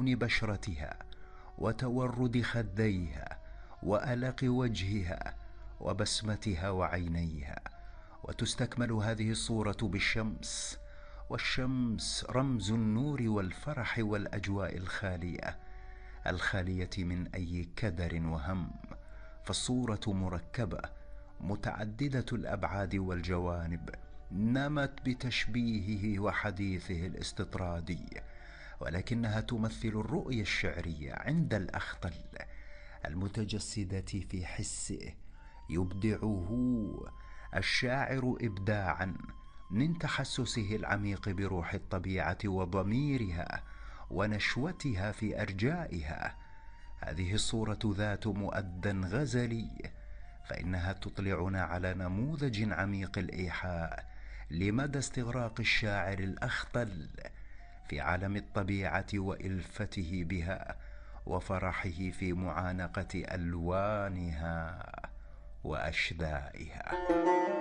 لون بشرتها وتورد خديها وألق وجهها وبسمتها وعينيها. وتستكمل هذه الصورة بالشمس، والشمس رمز النور والفرح والأجواء الخالية من أي كدر وهم. فالصورة مركبة متعددة الأبعاد والجوانب، نمت بتشبيهه وحديثه الاستطرادي، ولكنها تمثل الرؤية الشعرية عند الأخطل المتجسدة في حسه، يبدعه الشاعر إبداعا من تحسسه العميق بروح الطبيعة وضميرها ونشوتها في أرجائها. هذه الصورة ذات مؤدى غزلي، فإنها تطلعنا على نموذج عميق الإيحاء لمدى استغراق الشاعر الأخطل في عالم الطبيعة وإلفته بها وفرحه في معانقة ألوانها وأشذائها.